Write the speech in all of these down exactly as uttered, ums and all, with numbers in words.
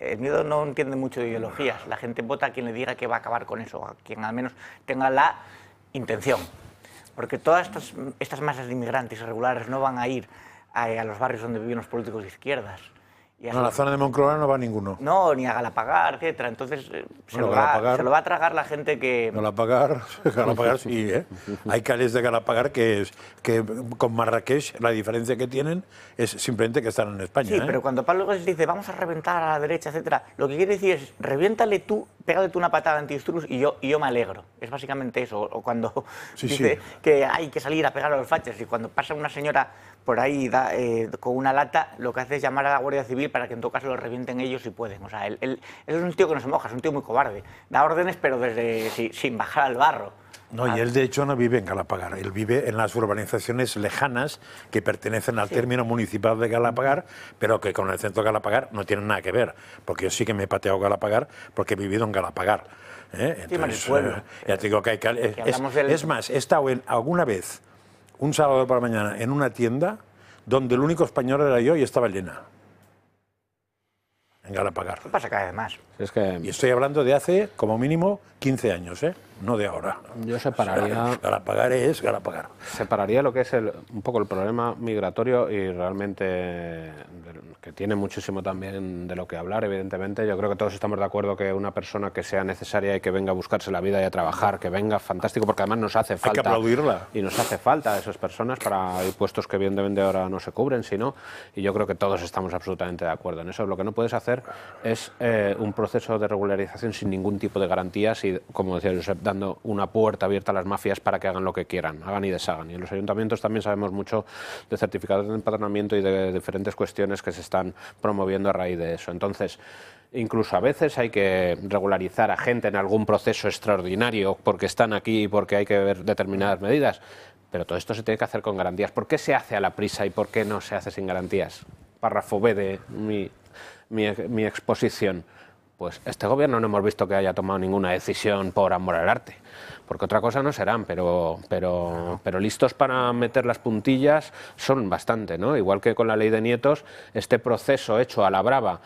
el miedo no entiende mucho de ideologías. La gente vota a quien le diga que va a acabar con eso, a quien al menos tenga la intención. Porque todas estas, estas masas de inmigrantes irregulares no van a ir a, a los barrios donde viven los políticos de izquierdas. Y no, a la zona de Moncloa no va ninguno. No, ni a Galapagar, etcétera. Entonces eh, se, bueno, lo va, Galapagar, se lo va a tragar la gente que... Galapagar, Galapagar sí, ¿eh? Hay calles de Galapagar que, es, que con Marrakech la diferencia que tienen es simplemente que están en España. Sí, ¿eh? pero cuando Pablo Iglesias dice vamos a reventar a la derecha, etcétera, lo que quiere decir es reviéntale tú, pégale tú una patada antidisturbos y yo, y yo me alegro. Es básicamente eso. O cuando sí, dice sí. que hay que salir a pegar a los fachas y cuando pasa una señora por ahí da, eh, con una lata, lo que hace es llamar a la Guardia Civil para que en todo caso lo revienten ellos si pueden. O sea, él, él, él es un tío que no se moja, es un tío muy cobarde. Da órdenes pero desde sí, sin bajar al barro. No, y él de hecho no vive en Galapagar, él vive en las urbanizaciones lejanas que pertenecen al sí. término municipal de Galapagar, pero que con el centro de Galapagar no tienen nada que ver, porque yo sí que me he pateado Galapagar porque he vivido en Galapagar. ¿eh? Entonces, sí, eh, ya te digo que hay que... Es, es, del... es más, he estado en, alguna vez, un sábado por la mañana, en una tienda donde el único español era yo y estaba llena. En Galapagar. ¿Qué pasa cada vez más? Es que... Y estoy hablando de hace, como mínimo, quince años, ¿eh? No de ahora. Yo separaría... O sea, Galapagar es Galapagar. Separaría lo que es el, un poco el problema migratorio y realmente que tiene muchísimo también de lo que hablar, evidentemente. Yo creo que todos estamos de acuerdo que una persona que sea necesaria y que venga a buscarse la vida y a trabajar, que venga, fantástico, porque además nos hace falta... Hay que aplaudirla. Y nos hace falta a esas personas para puestos que evidentemente ahora no se cubren, sino... Y yo creo que todos estamos absolutamente de acuerdo en eso. Lo que no puedes hacer es eh, un proceso de regularización sin ningún tipo de garantías y, como decía Josep, dando una puerta abierta a las mafias para que hagan lo que quieran, hagan y deshagan. Y en los ayuntamientos también sabemos mucho de certificados de empadronamiento y de diferentes cuestiones que se están promoviendo a raíz de eso. Entonces, incluso a veces hay que regularizar a gente en algún proceso extraordinario porque están aquí y porque hay que ver determinadas medidas, pero todo esto se tiene que hacer con garantías. ¿Por qué se hace a la prisa y por qué no se hace sin garantías? Párrafo B de mi, mi, mi exposición. Pues este gobierno no hemos visto que haya tomado ninguna decisión por amor al arte, porque otra cosa no serán, pero, pero, pero listos para meter las puntillas son bastante, ¿no? Igual que con la ley de nietos, este proceso hecho a la brava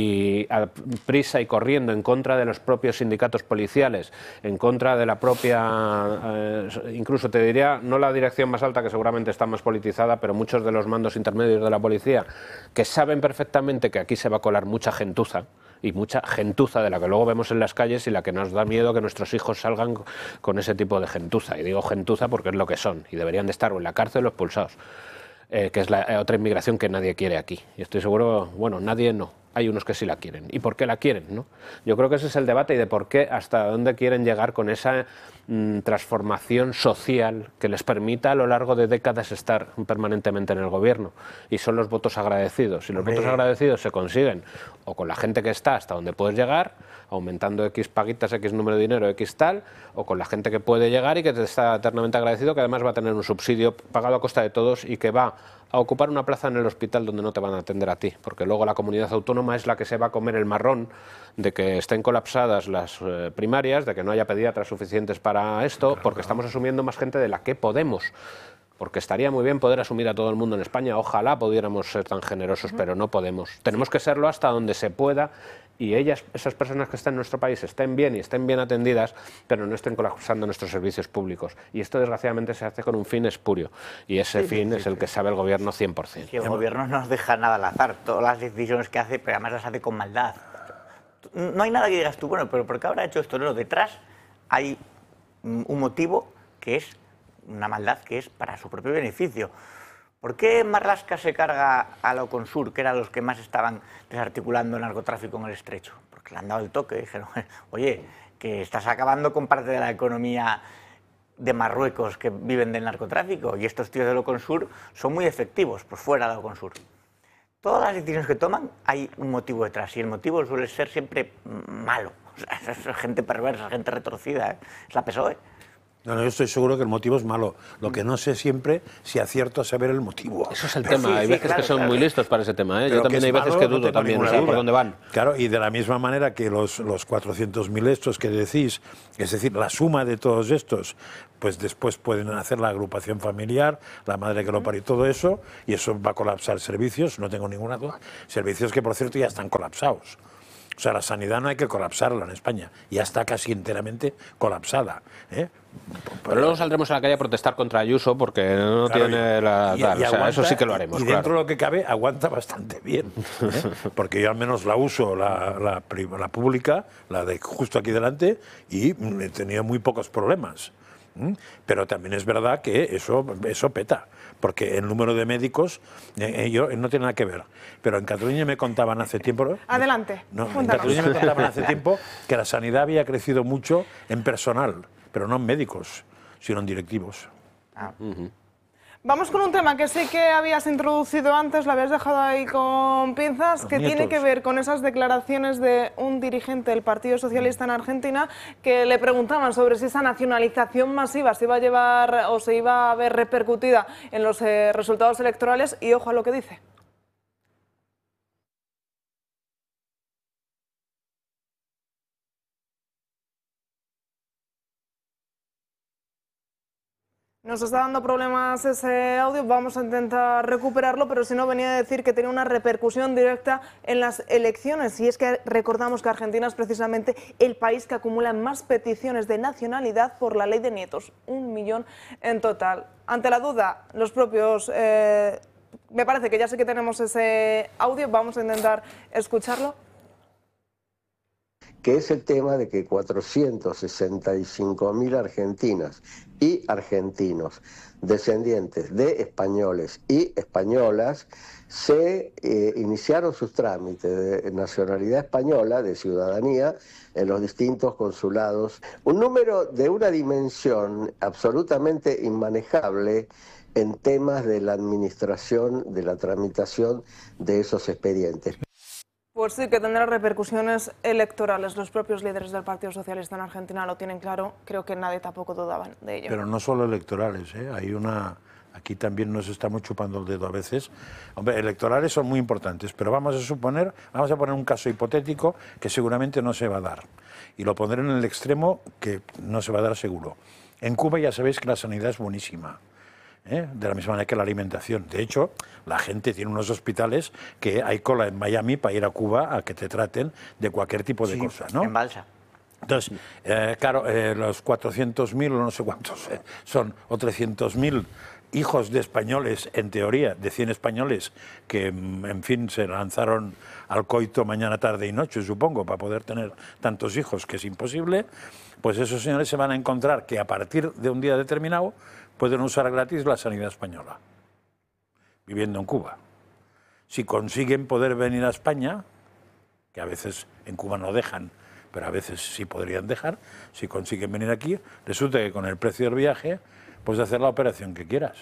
y a prisa y corriendo en contra de los propios sindicatos policiales, en contra de la propia, eh, incluso te diría, no la dirección más alta, que seguramente está más politizada, pero muchos de los mandos intermedios de la policía, que saben perfectamente que aquí se va a colar mucha gentuza, y mucha gentuza de la que luego vemos en las calles y la que nos da miedo que nuestros hijos salgan con ese tipo de gentuza. Y digo gentuza porque es lo que son y deberían de estar o en la cárcel o expulsados, eh, que es la otra inmigración que nadie quiere aquí. Y estoy seguro, bueno, nadie no. Hay unos que sí la quieren. ¿Y por qué la quieren, no? Yo creo que ese es el debate y de por qué, hasta dónde quieren llegar con esa mmm, transformación social que les permita a lo largo de décadas estar permanentemente en el gobierno. Y son los votos agradecidos. Y los votos agradecidos se consiguen o con la gente que está hasta donde puedes llegar, aumentando X paguitas, X número de dinero, X tal, o con la gente que puede llegar y que te está eternamente agradecido, que además va a tener un subsidio pagado a costa de todos y que va a ocupar una plaza en el hospital donde no te van a atender a ti, porque luego la comunidad autónoma es la que se va a comer el marrón de que estén colapsadas las eh, primarias, de que no haya pediatras suficientes para esto, claro, porque claro. Estamos asumiendo más gente de la que podemos. Porque estaría muy bien poder asumir a todo el mundo en España, ojalá pudiéramos ser tan generosos, pero no podemos. Tenemos que serlo hasta donde se pueda y ellas, esas personas que están en nuestro país estén bien y estén bien atendidas, pero no estén colapsando nuestros servicios públicos. Y esto desgraciadamente se hace con un fin espurio y ese sí, fin sí, es sí, el sí. que sabe el gobierno cien por cien. Sí, el gobierno no nos deja nada al azar, todas las decisiones que hace, pero además las hace con maldad. No hay nada que digas tú, bueno, pero ¿por qué habrá hecho esto? No, detrás hay un motivo que es una maldad que es para su propio beneficio. ¿Por qué Marlaska se carga a la Oconsur, que eran los que más estaban desarticulando el narcotráfico en el estrecho? Porque le han dado el toque, dijeron, oye, que estás acabando con parte de la economía de Marruecos que viven del narcotráfico y estos tíos del Oconsur son muy efectivos, pues fuera de la Oconsur. Todas las decisiones que toman hay un motivo detrás y el motivo suele ser siempre malo. O sea, es gente perversa, gente retorcida, ¿eh? Es la P S O E. No, no, yo estoy seguro que el motivo es malo. Lo que no sé siempre si acierto a saber el motivo. Eso es el tema. Sí, hay sí, veces claro, que son claro. muy listos para ese tema, ¿eh? Pero Yo también hay veces malo, que dudo no también, o sea, por dónde van. Claro, y de la misma manera que los, los cuatrocientos mil estos que decís, es decir, la suma de todos estos, pues después pueden hacer la agrupación familiar, la madre que lo parió, todo eso, y eso va a colapsar servicios, no tengo ninguna duda. Servicios que, por cierto, ya están colapsados. O sea, la sanidad no hay que colapsarla en España, ya está casi enteramente colapsada, ¿eh? Pero luego saldremos a la calle a protestar contra Ayuso porque no Claro, tiene la... y, tal, y o sea, aguanta, eso sí que lo haremos, y dentro claro. de lo que cabe, aguanta bastante bien, ¿eh? Porque yo al menos la uso, la, la, la pública, la de justo aquí delante, y he tenido muy pocos problemas. ¿Mm? Pero también es verdad que eso, eso peta, porque el número de médicos, eh, yo, no tiene nada que ver. Pero en Cataluña me contaban hace tiempo... Adelante, no, en cuéntanos. Cataluña me contaban hace tiempo que la sanidad había crecido mucho en personal, pero no en médicos, sino en directivos. Ah. Uh-huh. Vamos con un tema que sí que habías introducido antes, lo habías dejado ahí con pinzas, Los que nietos. tiene que ver con esas declaraciones de un dirigente del Partido Socialista en Argentina que le preguntaban sobre si esa nacionalización masiva se iba a llevar o se iba a ver repercutida en los eh, resultados electorales y ojo a lo que dice. Nos está dando problemas ese audio, vamos a intentar recuperarlo, pero si no venía a decir que tenía una repercusión directa en las elecciones. Y es que recordamos que Argentina es precisamente el país que acumula más peticiones de nacionalidad por la ley de nietos, un millón en total. Ante la duda, los propios... Eh, me parece que ya sé que tenemos ese audio, vamos a intentar escucharlo. Que es el tema de que cuatrocientos sesenta y cinco mil argentinas y argentinos descendientes de españoles y españolas se eh, iniciaron sus trámites de nacionalidad española, de ciudadanía, en los distintos consulados. Un número de una dimensión absolutamente inmanejable en temas de la administración, de la tramitación de esos expedientes. Pues sí, que tendrá repercusiones electorales. Los propios líderes del Partido Socialista en Argentina lo tienen claro. Creo que nadie tampoco dudaban de ello. Pero no solo electorales, ¿eh? Hay una... Aquí también nos estamos chupando el dedo a veces. Hombre, electorales son muy importantes, pero vamos a suponer, vamos a poner un caso hipotético que seguramente no se va a dar. Y lo pondré en el extremo que no se va a dar seguro. En Cuba ya sabéis que la sanidad es buenísima. ¿Eh? De la misma manera que la alimentación. De hecho, la gente tiene unos hospitales que hay cola en Miami para ir a Cuba a que te traten de cualquier tipo de Sí, cosa, ¿no? en balsa. Entonces, eh, claro, eh, los cuatrocientos mil o no sé cuántos eh, son, o trescientos mil hijos de españoles, en teoría, de cien españoles que, en fin, se lanzaron al coito mañana, tarde y noche, supongo, para poder tener tantos hijos, que es imposible, pues esos señores se van a encontrar que a partir de un día determinado pueden usar gratis la sanidad española, viviendo en Cuba. Si consiguen poder venir a España, que a veces en Cuba no dejan, pero a veces sí podrían dejar, si consiguen venir aquí, resulta que con el precio del viaje puedes hacer la operación que quieras.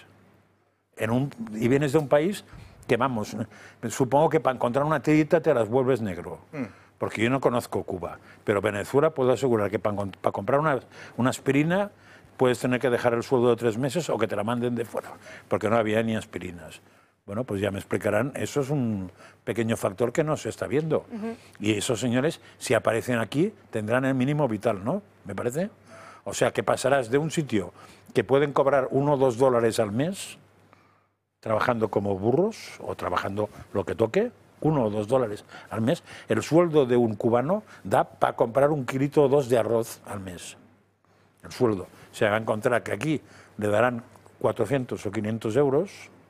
En un, y vienes de un país que, vamos, supongo que para encontrar una tirita te las vuelves negro. Mm. Porque yo no conozco Cuba, pero Venezuela puedo asegurar que para, para comprar una, una aspirina puedes tener que dejar el sueldo de tres meses o que te la manden de fuera, porque no había ni aspirinas. Bueno, pues ya me explicarán, eso es un pequeño factor que no se está viendo. Uh-huh. Y esos señores, si aparecen aquí, tendrán el mínimo vital, ¿no? ¿Me parece? O sea, que pasarás de un sitio que pueden cobrar uno o dos dólares al mes, trabajando como burros o trabajando lo que toque, uno o dos dólares al mes, el sueldo de un cubano da para comprar un kilito o dos de arroz al mes. El sueldo. Se va a encontrar que aquí le darán cuatrocientos o quinientos euros,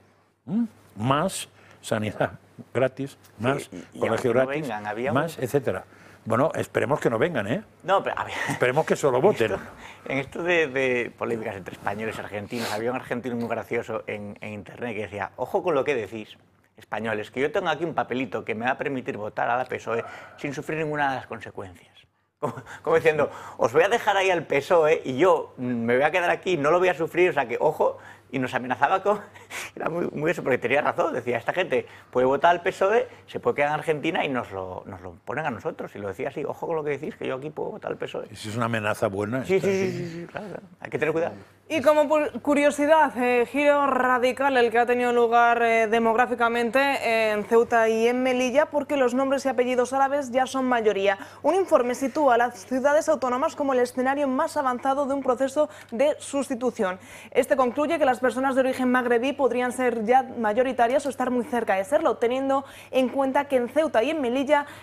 ¿m? Más sanidad gratis, más sí, y colegio no gratis, vengan, había más, un... etcétera. Bueno, esperemos que no vengan, ¿eh? No, pero a ver... Esperemos que solo voten. En esto, en esto de, de polémicas entre españoles y argentinos, había un argentino muy gracioso en, en internet que decía, ojo con lo que decís, españoles, que yo tengo aquí un papelito que me va a permitir votar a la P S O E sin sufrir ninguna de las consecuencias. Como, como diciendo, os voy a dejar ahí al P S O E y yo me voy a quedar aquí, no lo voy a sufrir, o sea que, ojo, y nos amenazaba con... Era muy, muy eso, porque tenía razón, decía, esta gente puede votar al P S O E, se puede quedar en Argentina y nos lo, nos lo ponen a nosotros. Y lo decía así, ojo con lo que decís, que yo aquí puedo votar al P S O E. Y si es una amenaza buena. Sí, sí, sí, sí, sí, claro, claro, hay que tener cuidado. Y como curiosidad, eh, giro radical el que ha tenido lugar eh, demográficamente en Ceuta y en Melilla, porque los nombres y apellidos árabes ya son mayoría. Un informe sitúa a las ciudades autónomas como el escenario más avanzado de un proceso de sustitución. Este concluye que las personas de origen magrebí podrían ser ya mayoritarias o estar muy cerca de serlo, teniendo en cuenta que en Ceuta y en Melilla